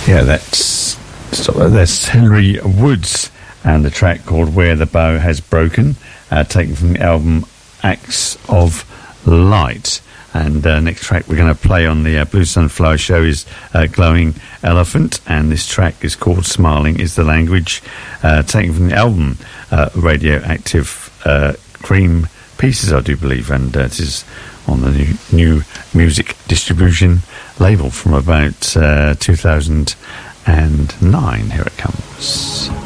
Yeah, that's Henry Woods and the track called Where the Bow Has Broken, taken from the album Acts of Light. And next track we're going to play on the Blue Sunflower Show is Glowing Elephant, and this track is called Smiling is the Language, taken from the album Radioactive Cream Pieces, I do believe, and it is on the new music distribution label from about 2009. Here it comes.